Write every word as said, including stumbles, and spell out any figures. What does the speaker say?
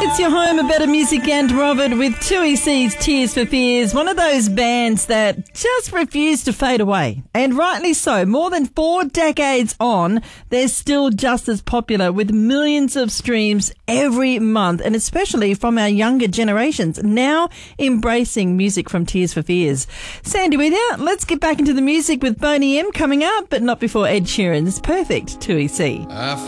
It's your home of better music and Robert with two E C's Tears for Fears, one of those bands that just refuse to fade away. And rightly so. More than four decades on, they're still just as popular with millions of streams every month, and especially from our younger generations, now embracing music from Tears for Fears. Sandy with you. Let's get back into the music with Boney M coming up, but not before Ed Sheeran's Perfect two E C.